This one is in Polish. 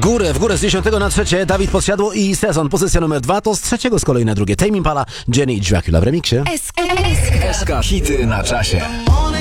w górę z 10 na 3. Dawid Podsiadło i Sezon. Pozycja numer 2 to z 3 z kolei na 2. Tame Impala, Jenny i Dracula w remiksie. SK Hity na czasie.